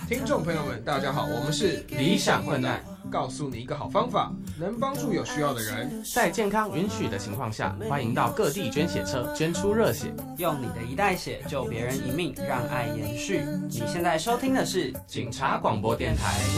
听众朋友们，大家好，我们是理想混蛋， 告诉你一个好方法，能帮助有需要的人。 在健康允许的情况下，欢迎到各地捐血车捐出热血， 用你的一袋血救别人一命，让爱延续。你现在收听的是警察广播电台。